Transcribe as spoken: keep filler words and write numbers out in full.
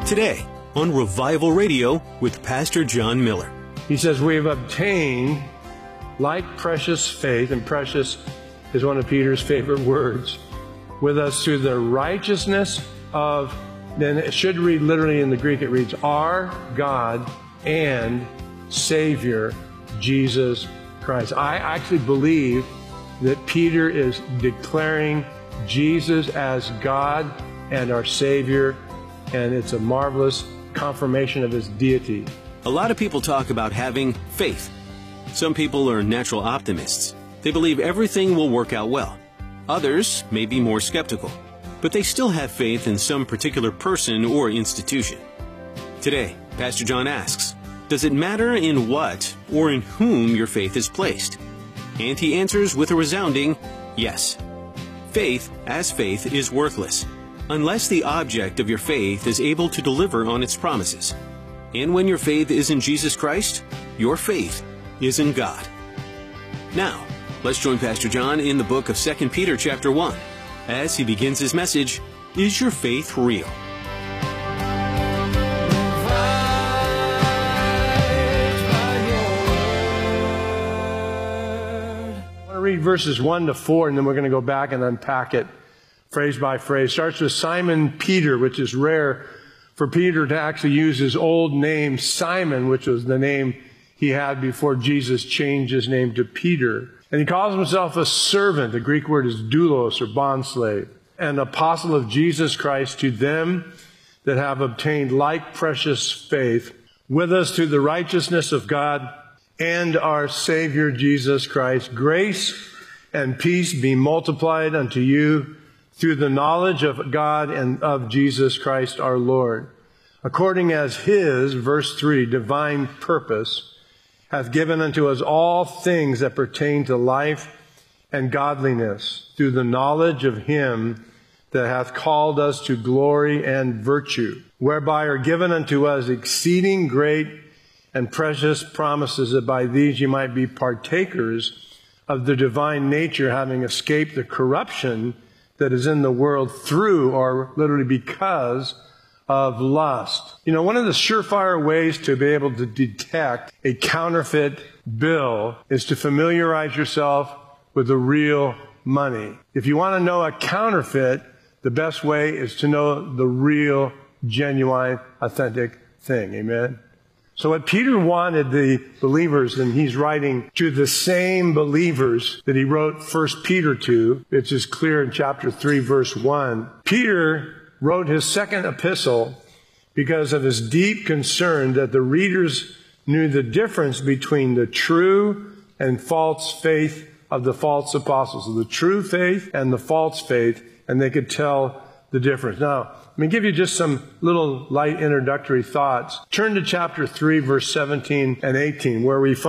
Today on Revival Radio with Pastor John Miller. He says, we have obtained like precious faith, and precious is one of Peter's favorite words, with us through the righteousness of, then it should read literally in the Greek, it reads, our God and Savior, Jesus Christ. I actually believe that Peter is declaring Jesus as God and our Savior, and it's a marvelous confirmation of His deity. A lot of people talk about having faith. Some people are natural optimists. They believe everything will work out well. Others may be more skeptical, but they still have faith in some particular person or institution. Today, Pastor John asks, does it matter in what or in whom your faith is placed? And he answers with a resounding yes. Faith, as faith, is worthless unless the object of your faith is able to deliver on its promises. And when your faith is in Jesus Christ, your faith is in God. Now, let's join Pastor John in the book of Second Peter chapter one as he begins his message, Is Your Faith Real? I want to read verses one to four, and then we're going to go back and unpack it phrase by phrase. Starts with Simon Peter, which is rare for Peter to actually use his old name, Simon, which was the name he had before Jesus changed his name to Peter. And he calls himself a servant. The Greek word is doulos, or bondslave. An apostle of Jesus Christ to them that have obtained like precious faith with us through the righteousness of God and our Savior Jesus Christ. Grace and peace be multiplied unto you through the knowledge of God and of Jesus Christ our Lord, according as His, verse three, divine purpose hath given unto us all things that pertain to life and godliness, through the knowledge of Him that hath called us to glory and virtue, whereby are given unto us exceeding great and precious promises, that by these ye might be partakers of the divine nature, having escaped the corruption that is in the world through, or literally because, of lust. You know, one of the surefire ways to be able to detect a counterfeit bill is to familiarize yourself with the real money. If you want to know a counterfeit, the best way is to know the real, genuine, authentic thing. Amen? So what Peter wanted the believers, and he's writing to the same believers that he wrote First Peter to, which is clear in chapter three, verse one. Peter wrote his second epistle because of his deep concern that the readers knew the difference between the true and false faith of the false apostles, of the true faith and the false faith, and they could tell the difference. Now, let me give you just some little light introductory thoughts. Turn to chapter three, verse seventeen and eighteen, where we find